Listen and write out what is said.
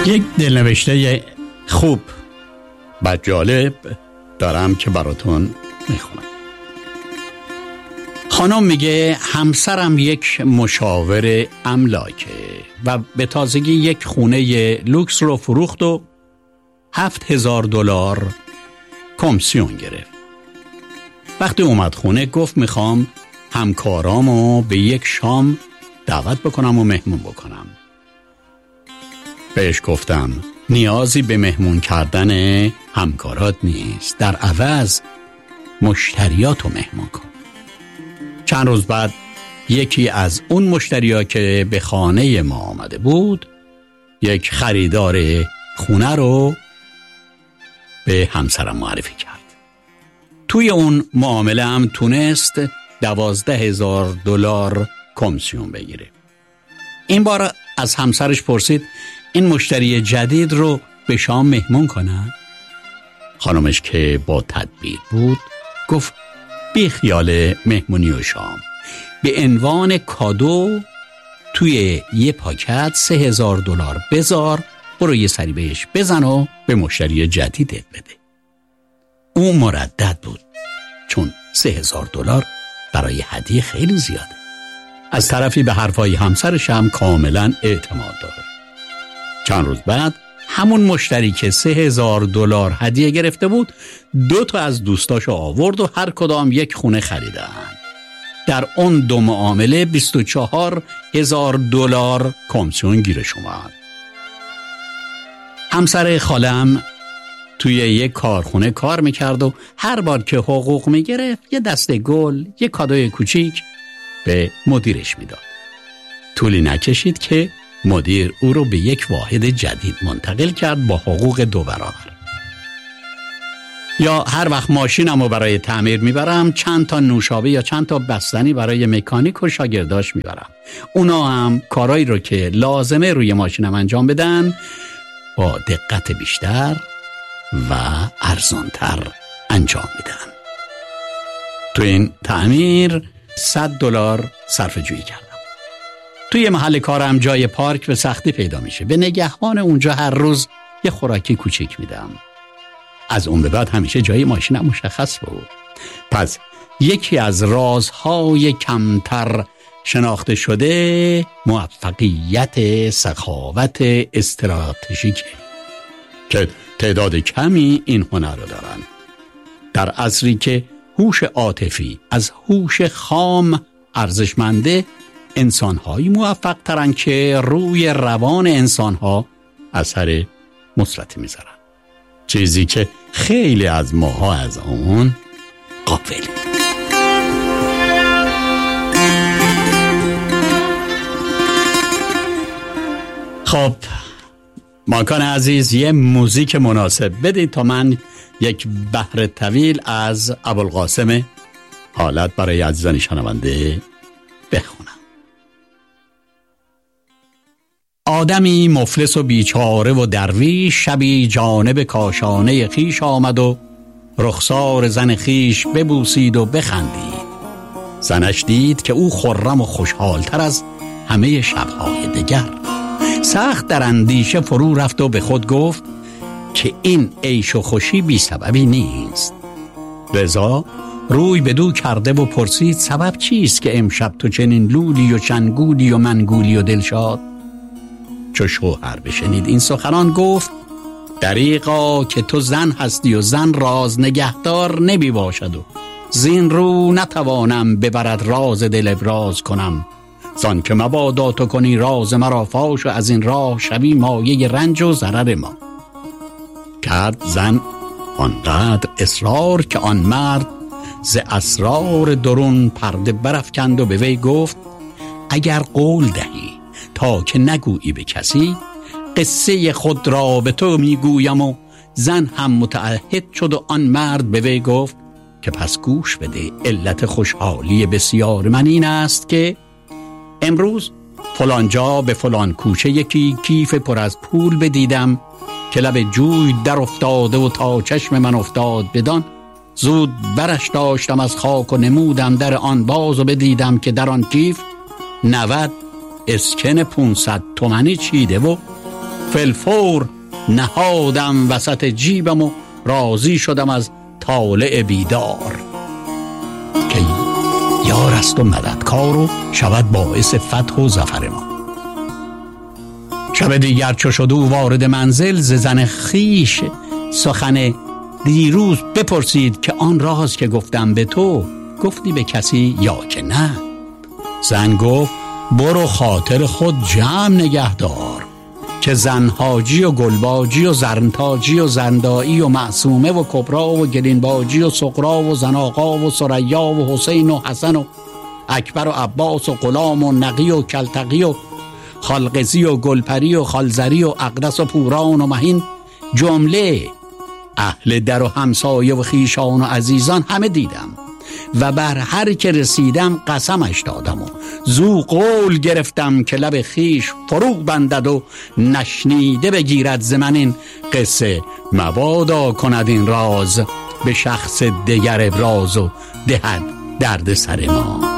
یک دلنوشته خوب و جالب دارم که براتون میخونم. خانم میگه همسرم یک مشاور املاکه و به تازگی یک خونه لوکس رو فروخت و $7,000 کمیسیون گرفت. وقتی اومد خونه گفت میخوام همکارامو به یک شام دعوت بکنم و مهمون بکنم. بهش گفتم نیازی به مهمون کردن همکارات نیست، در عوض مشتریاتو مهمون کن. چند روز بعد یکی از اون مشتریا که به خانه ما آمده بود یک خریدار خونه رو به همسرم معرفی کرد. توی اون معامله هم تونست $12,000 کمیسیون بگیره. این بار از همسرش پرسید این مشتری جدید رو به شام مهمون کنن؟ خانمش که با تدبیر بود گفت بی خیال مهمونی و شام، به عنوان کادو توی یه پاکت $3,000 بذار، برو یه سری بهش بزن و به مشتری جدیدت بده. اون مردد بود چون $3,000 برای هدیه خیلی زیاده. از طرفی به حرفای همسرش هم کاملا اعتماد داره. چند روز بعد همون مشتری که $3,000 هدیه گرفته بود 2 از دوستاشو آورد و هر کدام یک خونه خریدن. در اون 2 معامله $24,000 کمیسیون گیرش اومد. همسر خالم توی یک کارخونه کار میکرد و هر بار که حقوق میگرفت یه دسته گل، یه کادوی کوچیک به مدیرش میداد. طولی نکشید که مدیر او رو به یک واحد جدید منتقل کرد با حقوق 2 برابر. یا هر وقت ماشینمو برای تعمیر میبرم چند تا نوشابه یا چند تا بستنی برای مکانیک و شاگرداش میبرم. اونا هم کارایی رو که لازمه روی ماشینم انجام بدن با دقت بیشتر و ارزانتر انجام میدن. تو این تعمیر $100 صرفه جویی کردم. توی محل کارم جای پارک به سختی پیدا میشه. به نگهبان اونجا هر روز یه خوراکی کوچیک میدم. از اون به بعد همیشه جای ماشینم مشخص بود. پس یکی از رازهای کمتر شناخته شده موفقیت سخاوت استراتژیکه که تعداد کمی این هنر رو دارن. در عصری که هوش عاطفی از هوش خام ارزشمنده، انسان‌هایی موفق ترن که روی روان انسان‌ها اثر مثبتی میذارن، چیزی که خیلی از ماها از اون غافلیم. خب ماکان عزیز یه موزیک مناسب بدید تا من یک بحر طویل از ابوالقاسم حالت برای عزیزان شنونده بخونم. آدمی مفلس و بیچاره و درویش شبی جانب کاشانه خیش آمد و رخسار زن خیش ببوسید و بخندید. زنش دید که او خرم و خوشحالتر از همه شبهای دیگر. سخت در اندیشه فرو رفت و به خود گفت که این عیش و خوشی بی سببی نیست. لذا روی بدو کرده و پرسید سبب چیست که امشب تو چنین لولی و چنگولی و منگولی و دلشاد؟ چو شوهر بشنید این سخنان گفت دریغا که تو زن هستی و زن راز نگهدار نمی باشد و زین رو نتوانم ببرد راز دل ابراز کنم. زان که مبادا تو کنی راز مرا فاش و از این راه شوی مایه رنج و ضرر ما. کرد زن آنقدر اصرار که آن مرد ز اسرار درون پرده برافکند و به وی گفت اگر قول دهی تا که نگویی به کسی، قصه خود را به تو میگویم. و زن هم متعهد شد و آن مرد به وی گفت که پس گوش بده، علت خوشحالی بسیار من این است که امروز فلان جا به فلان کوچه یکی کیف پر از پول بدیدم که لب جوی در افتاده و تا چشم من افتاد بدان زود برش داشتم از خاک و نمودم در آن باز و بدیدم که در آن کیف 90 اسکن 500 تومانی چیده و فلفور نهادم وسط جیبم و راضی شدم از طالع بیدار که یار است و مددکار و شود باعث فتح و ظفر ما. شب دیگر چو شد او وارد منزل، ز زن خویش سخن دیروز بپرسید که آن راز که گفتم به تو گفتی به کسی یا که نه؟ زن گفت برو خاطر خود جمع نگهدار که زنهاجی و گلباجی و زرنتاجی و زندایی و معصومه و کبرا و گلینباجی و سقرا و زناقا و سریا و حسین و حسن و اکبر و عباس و غلام و نقی و کلتقی و خالقزی و گلپری و خالزری و اقرس و پوران و مهین، جمله اهل در و همسایه و خیشان و عزیزان همه دیدم و بر هر که رسیدم قسمش دادم و زو قول گرفتم که لب خیش فرو بندد و نشنیده بگیرد ز من این قصه، مبادا کند این راز به شخص دگر ابراز و دهد درد سر ما.